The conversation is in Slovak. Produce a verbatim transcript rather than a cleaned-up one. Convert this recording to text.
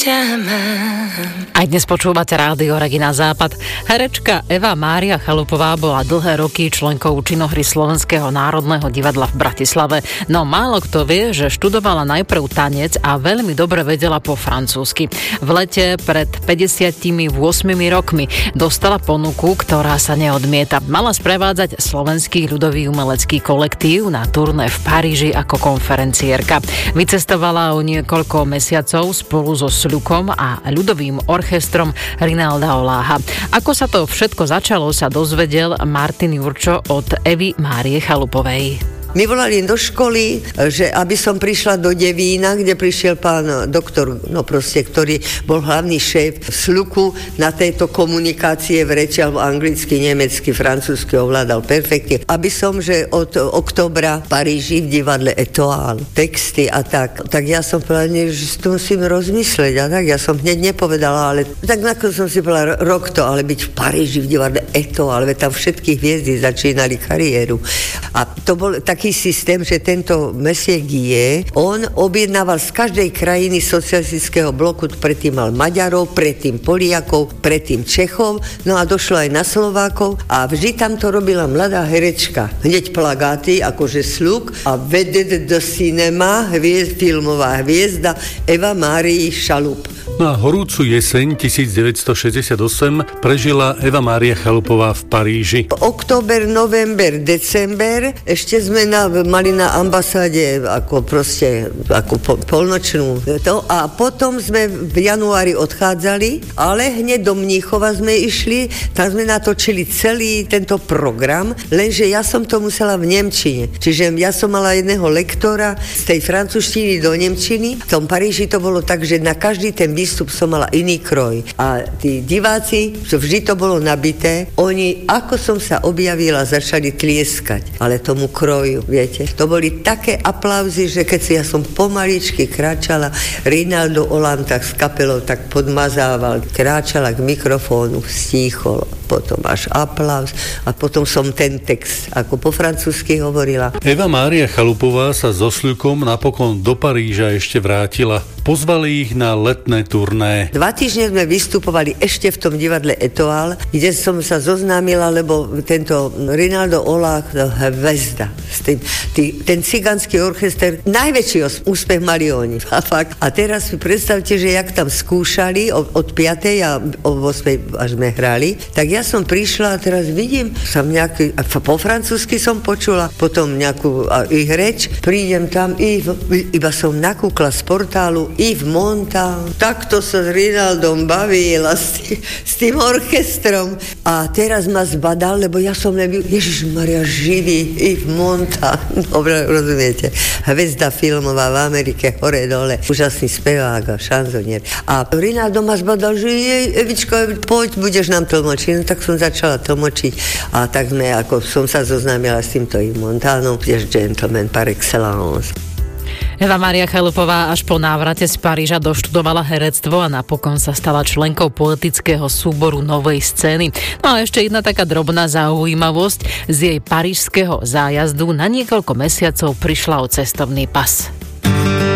ťa mám. Aj dnes počúvate Rádio Regina Západ. Herečka Eva Mária Chalupová bola dlhé roky členkou činohry Slovenského národného divadla v Bratislave. No málo kto vie, že študovala najprv tanec a veľmi dobre vedela po francúzsky. V lete pred päťdesiatimi ôsmimi rokmi dostala ponuku, ktorá sa neodmieta. Mala sprevádzať slovenský ľudový umelecký kolektív na turné v Paríži ako konferenciérka. Vycestovala o niekoľko mesiacov spolu so Sľukom a ľudovým orchestrom Rinalda Oláha. Ako sa to všetko začalo, sa dozvedel Martin Jurčo od Evy Márie Chalupovej. My volali do školy, že aby som prišla do Devína, kde prišiel pán doktor, no proste, ktorý bol hlavný šéf Sľuku na tejto komunikácie v reči, alebo anglicky, nemecky, francúzsky ovládal perfektne. Aby som, že od októbra v Paríži v divadle Etoile, texty a tak, tak ja som povedala, že si to musím rozmysleť a tak, ja som hneď nepovedala, ale tak nakon som si povedala, rok to, ale byť v Paríži v divadle Etoile, ale tam všetky hviezdy začínali kariéru. A to bol taký systém, že tento Monsieur Guillet, on objednával z každej krajiny socialistického bloku, predtým mal Maďarov, predtým Poliakov, predtým Čechov, no a došlo aj na Slovákov a vždy tam to robila mladá herečka. Hneď plagáty, akože Sľuk a vedette de cinema, hviezd, filmová hviezda Eva Mária Chalup. Na horúcu jeseň devätnásťstošesťdesiatosem prežila Eva Mária Chalupová v Paríži. Október, november, december, ešte sme na, mali na ambasáde ako proste, ako po, polnočnú to, a potom sme v januári odchádzali, ale hneď do Mníchova sme išli, tam sme natočili celý tento program, lenže ja som to musela v nemčine. Čiže ja som mala jedného lektora z tej francúzštiny do nemčiny. V tom Paríži to bolo tak, že na každý ten výstup som mala iný kroj. A tí diváci, vždy to bolo nabité, oni, ako som sa objavila, začali tlieskať. Ale tomu kroju, viete. To boli také aplauzy, že keď si ja som pomaličky kráčala, Rinaldo Oláh tak s kapelou tak podmazával, kráčala k mikrofónu, stíchol, potom až aplauz a potom som ten text, ako po francúzsky hovorila. Eva Mária Chalupová sa so Sľukom napokon do Paríža ešte vrátila. Pozvali ich na letné turné. Dva týždne sme vystupovali ešte v tom divadle Etoile, kde som sa zoznámila, lebo tento Rinaldo Oláh, hvezda, tý, tý, ten cigánsky orchester, najväčší úspech mali oni. A, fakt. A teraz si predstavte, že jak tam skúšali od, od piatej a o ôsmej až sme hrali, tak ja som prišla a teraz vidím, som nejaký, po francúzsky som počula, potom nejakú a, ich reč, prídem tam, i, iba som nakúkla z portálu Yves Montand, takto sa s Rinaldom bavila s tým, s tým orchestrom. A teraz ma zbadal, lebo ja som nebyl, Ježišmaria, živý Yves Montand. Dobre, rozumiete? Hvezda filmová v Amerike, hore dole. Úžasný spevák a šanzonier. A Rinaldo ma zbadal, že jej, Evičko, poď, budeš nám tlmočiť. No tak som začala tlmočiť. A tak sme, ako som sa zoznámila s týmto Yves Montandom, tiež gentleman par excellence. Eva Mária Chalupová až po návrate z Paríža doštudovala herectvo a napokon sa stala členkou poetického súboru Novej scény. No a ešte jedna taká drobná zaujímavosť. Z jej parížského zájazdu na niekoľko mesiacov prišla o cestovný pas.